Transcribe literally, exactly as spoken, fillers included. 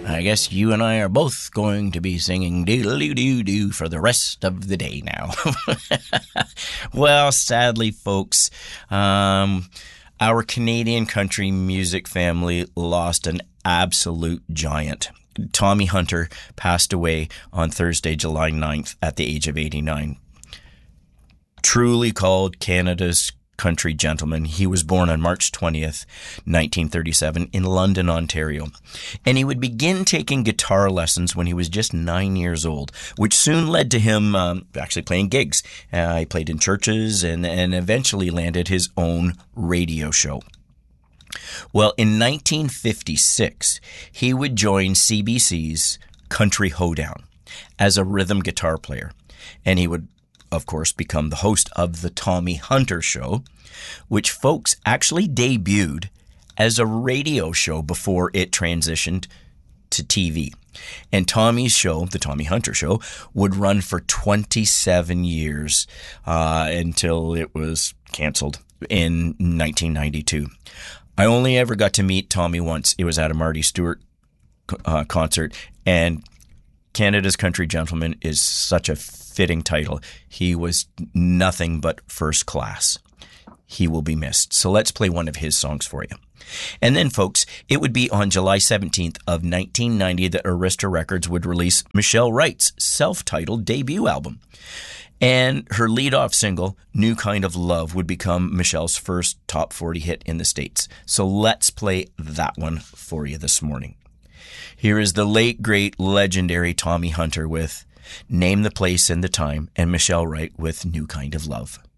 I guess you and I are both going to be singing dee-doo-doo-doo for the rest of the day now. Well, sadly, folks, um, our Canadian country music family lost an absolute giant. Tommy Hunter passed away on Thursday, July ninth at the age of eighty-nine. Truly called Canada's country gentleman. He was born on March twentieth, nineteen thirty-seven in London, Ontario. And he would begin taking guitar lessons when he was just nine years old, which soon led to him um, actually playing gigs. Uh, he played in churches and, and eventually landed his own radio show. Well, in nineteen fifty-six, he would join C B C's Country Hoedown as a rhythm guitar player. And he would, of course, become the host of the Tommy Hunter Show, which, folks, actually debuted as a radio show before it transitioned to T V. And Tommy's show, the Tommy Hunter Show, would run for twenty-seven years uh, until it was canceled in nineteen ninety-two. I only ever got to meet Tommy once. It was at a Marty Stewart uh, concert, and Canada's Country Gentleman is such a fitting title. He was nothing but first class. He will be missed. So let's play one of his songs for you. And then, folks, it would be on July seventeenth of nineteen ninety that Arista Records would release Michelle Wright's self-titled debut album. And her lead-off single, New Kind of Love, would become Michelle's first top forty hit in the States. So let's play that one for you this morning. Here is the late, great, legendary Tommy Hunter with Name the Place and the Time, and Michelle Wright with New Kind of Love.